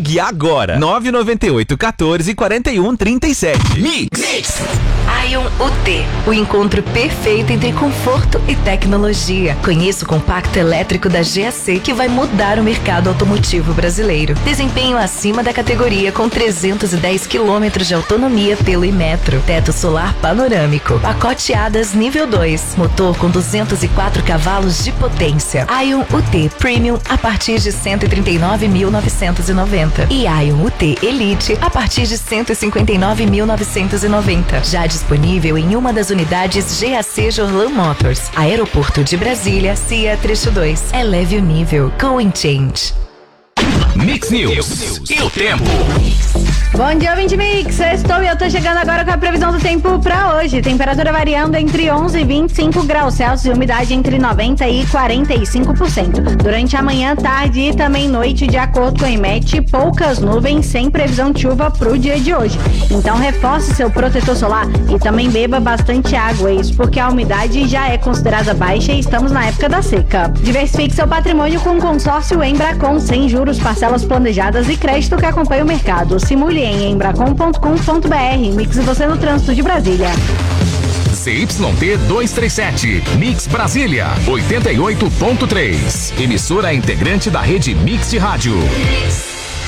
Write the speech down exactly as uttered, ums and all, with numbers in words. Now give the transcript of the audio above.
Ligue agora. nove nove oito, quatorze, quarenta e um, trinta e sete. Mix. Mix. Ion U T, o encontro perfeito entre conforto e tecnologia. Conheça o compacto elétrico da G A C que vai mudar o mercado automotivo brasileiro. Desempenho acima da categoria com trezentos e dez quilômetros de autonomia pelo Imetro. Teto solar panorâmico. Pacote Hadas nível dois. Motor com duzentos e quatro cavalos de potência. Ion U T Premium a partir de cento e trinta e nove mil novecentos e noventa. E Ion U T Elite a partir de cento e cinquenta e nove mil novecentos e noventa. Já disponível em uma das unidades G A C Jorlan Motors. Aeroporto de Brasília, C I A Trecho dois. Eleve o nível. Go and Change. Mix News. E o tempo? Bom dia, ouvinte Mix. Estou e eu tô chegando agora com a previsão do tempo para hoje. Temperatura variando entre onze e vinte e cinco graus Celsius e umidade entre noventa e quarenta e cinco por cento. Durante a manhã, tarde e também noite, de acordo com o IMET, poucas nuvens sem previsão de chuva pro dia de hoje. Então reforce seu protetor solar e também beba bastante água, isso porque a umidade já é considerada baixa e estamos na época da seca. Diversifique seu patrimônio com o consórcio Embracon, sem juros, parcelas planejadas e crédito que acompanha o mercado. Simule em embracon ponto com ponto br. Mix e você no trânsito de Brasília. C Y T duzentos e trinta e sete, Mix Brasília, oitenta e oito ponto três. Emissora integrante da rede Mix de Rádio.